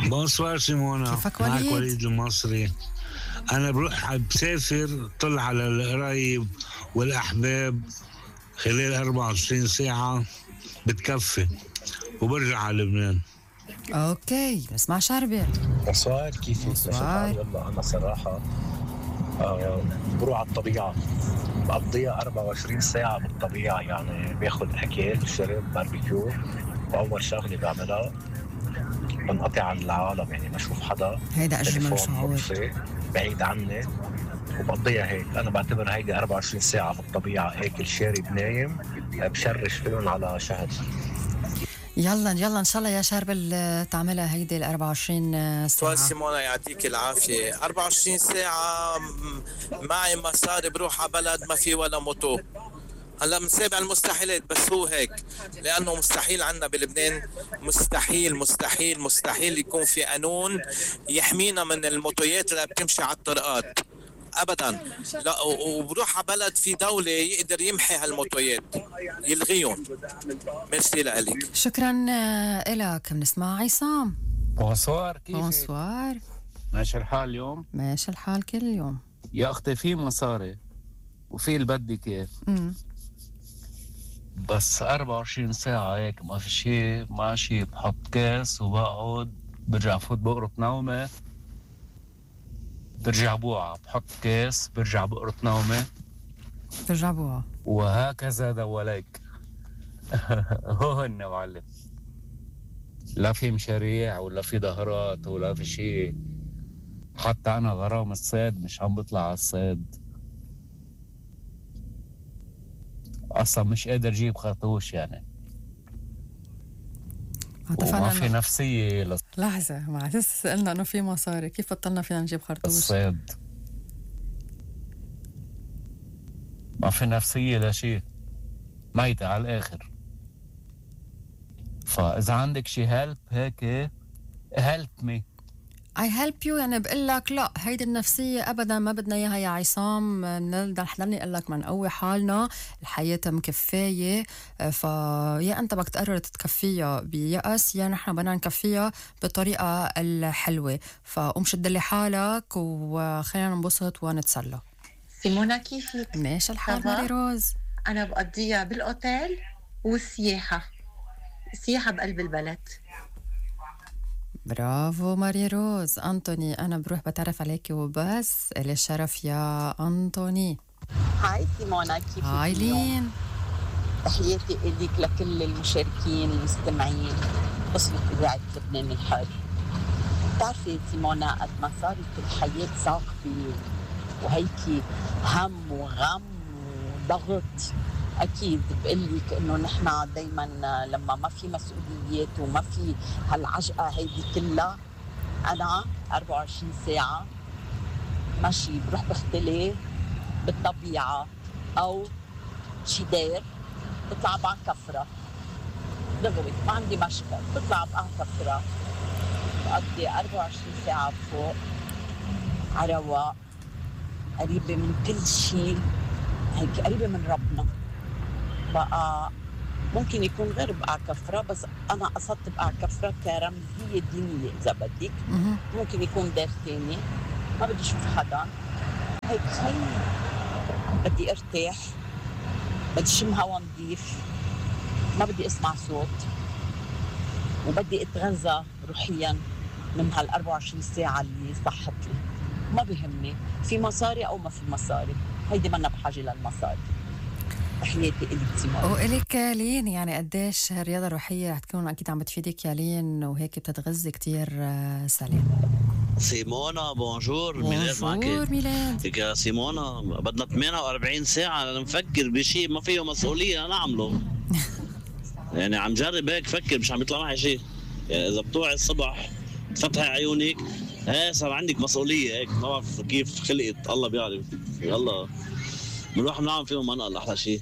بونسوار سيمونا، كيفك معك وليد؟ وليد المصري. أنا بروح بسافر طلع على القرايب والأحباب خلال 24 ساعة بتكفي وبرجع على لبنان. اوكي نسمع شربة. بونسوار، كيفك؟ ماشي الحال؟ بونسوار. والله أنا صراحة بروح على الطبيعة، بقضيها 24 ساعة بالطبيعة، يعني باخد أكل شرب باربيكيو، وأول شغلة بعملها بنقطع عن العالم، يعني ما أشوف حدا، هيدا أجمل تليفون شعور. مطفي بعيد عني، وبقضيها هيك. أنا بعتبر هيدي 24 ساعة بالطبيعة، آكل شارب نايم، بشرش فيهم على شهد. يلا يلا ان شاء الله يا شربة تعملها هيدي ال 24 سؤال ساعة. سيمونا يعطيك العافية. 24 ساعة معي مصاري بروح على بلد ما في ولا موتو. هلا من سابع المستحيلات، بس هو هيك، لأنه مستحيل عنا بلبنان، مستحيل مستحيل مستحيل يكون في قانون يحمينا من الموتويات اللي بتمشي على الطرقات ابدا. لا، وبروح على بلد في دولة يقدر يمحي هالموتويات، يلغيهم. ميرسي لك. شكرا إلك. بنسمع عصام. بونسوار، كيفك؟ بونسوار. ماشي الحال اليوم؟ ماشي الحال كل يوم. يا أختي في مصاري وفي اللي بدك إياه، بس 24 ساعة هيك ما في شيء ماشي. بحط كاس وبقعد، برجع فوت بقرط نومة، برجع بوعى، بحط كاس، برجع بقرط نومة، برجع بوعى، وهكذا دواليك. هون معلم، لا في مشاريع ولا في ظهرات ولا في شيء. حتى أنا غرام الصيد مش عم بطلع على الصيد أصلا، مش قادر أجيب خرطوش يعني. وما في نفسية لحظة، مع أساس قلنا إنه في مصاري، كيف بطلنا فينا نجيب خرطوش؟ الصيد ما في نفسية لشيء، ميتة على الآخر. فإذا عندك شي هيلب هيك help me. I help you، يعني بقول لك لا، هيدي النفسية أبدا ما بدنا إياها يا عصام. حضرني أقول لك، نقوي حالنا، الحياة مكفاية. فيا أنت بدك تقرر تتكفيها بيأس، يا نحن بدنا نكفيها بطريقة الحلوة. فقوم شد لي حالك وخلينا ننبسط ونتسلى. سيمونا كيفك؟ ماشي الحال ماري روز. أنا بقضيها بالأوتيل والسياحة، سياحة بقلب البلد. برافو ماري روز. أنتوني، أنا بروح بتعرف عليكي وبس. إلي الشرف يا أنتوني. هاي سيمونا كيفك؟ هاي لين. تحياتي إليك لكل المشاركين المستمعين بصلة إذاعة لبنان الحر. بتعرفي سيمونا قد ما صارت الحياة صاخبة وهيك هم وغم وضغط، أكيد بقلك إنه نحن دايما لما ما في مسؤوليات وما في هالعجقة هيدي كلها، أنا 24 ساعة ماشي بروح بختلي بالطبيعة أو شي دير، بطلع بقى كفرة دغري، ما عندي مشكل، بطلع بقى كفرة، بقضي 24 ساعة فوق عرواق، قريبة من كل شيء، هيك قريبة من ربنا. بقى ممكن يكون غير بقى كفرة، بس أنا قصدت بقى كفرة كرمزية دينية إذا بدك. ممكن يكون دير تاني، ما بدي أشوف حدا، هيك بدي ارتاح، بدي شم هوا نظيف، ما بدي اسمع صوت، وبدي اتغذى روحيا من هال 24 ساعة اللي صحت لي. ما بيهمني في مصاري او ما في مصاري، هيدي منا بحاجة للمصاري. تحياتي إلك سيمون. وإلك لين، يعني قديش الرياضة الروحية رح تكون أكيد عم بتفيدك يا لين، وهيك بتتغذي كتير سلام. سيمونا بونجور. ميلاد معك. بونجور ميلاد. يا سيمونا بدنا 48 ساعة نفكر بشيء ما فيه مسؤولية نعمله. يعني عم جرب هيك فكر، مش عم يطلع معي شيء. يعني إذا بتوعي الصبح فتحي عيونك صار عندك مسؤولية هيك، ما بعرف كيف خلقت، الله بيعرف. يلا بنروح بنعمل فيهم منقل أحلى شيء.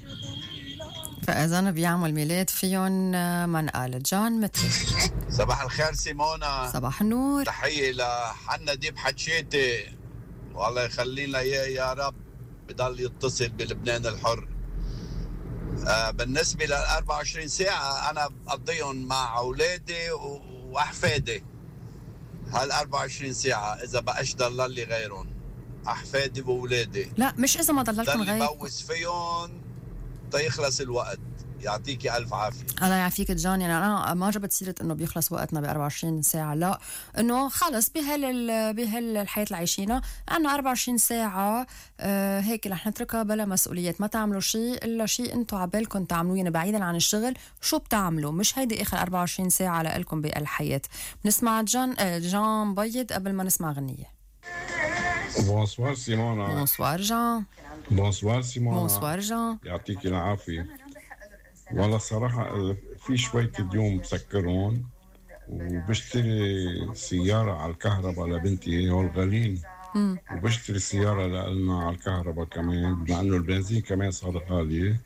فإذا بيعمل ميلاد فيهم منقل. جان متري. صباح الخير سيمونا. صباح النور. تحية لحنا ديب حتشيتي، والله يخلينا إياه يا رب، بضل يتصل بلبنان الحر. بالنسبة لل 24 ساعة أنا بقضيهم مع أولادي وأحفادي، هال 24 ساعة إذا بقاش ضل لي غيرهم أحفادي وأولادي لا مش إذا ما ضللتم ضل غير. بوس فيهم تيخلص الوقت. يعطيكي ألف عافية. الله يعافيك جان. يعني أنا ما جبت سيرة إنه بيخلص وقتنا ب 24 ساعة، لا، إنه خلص بهالحياة اللي عايشينها عنا 24 ساعة هيك رح نتركها بلا مسؤوليات، ما تعملوا شيء إلا شيء أنتوا عبالكم تعملوه، يعني بعيدا عن الشغل شو بتعملوا، مش هيدي آخر 24 ساعة لإلكم بالحياة. بنسمع جان بيض قبل ما نسمع غنية. بونسوار سيمونا. بونسوار جان. بونسوار سيمونا. بونسوار جان. يعطيك العافية. والله الصراحة في شوية اليوم بسكرون وبشتري سيارة على الكهرباء لبنتي هول غالين، وبشتري سيارة لنا على الكهرباء كمان بما انه البنزين كمان صار غالي،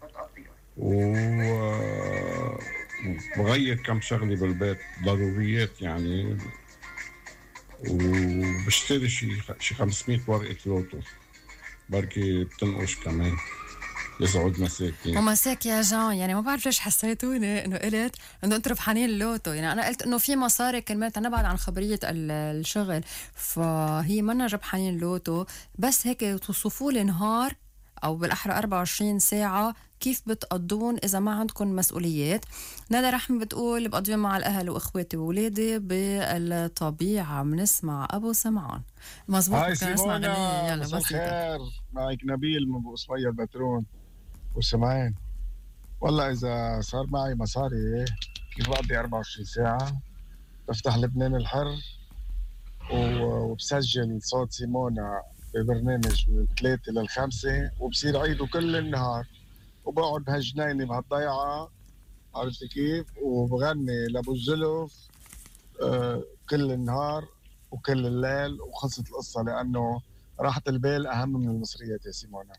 وبغير كم شغلة بالبيت ضروريات يعني، وبشتري شي 500 ورقة لوتو بركي بتنقش كمان. يسعد مساكين. ومساك يا جان. يعني ما بعرف ليش حسيتوني انه قلت انه انتوا ربحانين اللوتو، يعني انا قلت انه في مصاري كلمات انا بعد عن خبريه الشغل، فهي منا ربحانين اللوتو، بس هيك توصفوا لي نهار او بالاحرى 24 ساعه كيف بتقضون اذا ما عندكم مسؤوليات. ندى رحمه بتقول بقضيهم مع الاهل واخواتي واولادي بالطبيعه. بنسمع ابو سمعان. مزبوط. كنا نسمع غنية. يلا بس خير. معك نبيل من بقصفية البترون وسمعين. والله إذا صار معي مصاري كيف بقضي 24 ساعة بفتح لبنان الحر وبسجل صوت سيمونا ببرنامج من 3 ل 5 وبصير عيده كل النهار، وبقعد بهالجنينة بهالضيعة، عرفت كيف، وبغني لأبو الزلف كل النهار وكل الليل، وخلصت القصة، لأنه راحة البال أهم من المصريات يا سيمونا.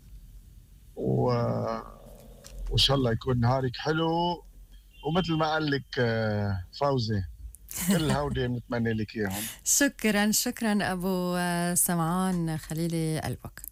وإن شاء الله يكون نهارك حلو، ومثل ما قال لك فوزي كل هودي بنتمنى لك إياهم. شكرا أبو سمعان، خليلي قلبك.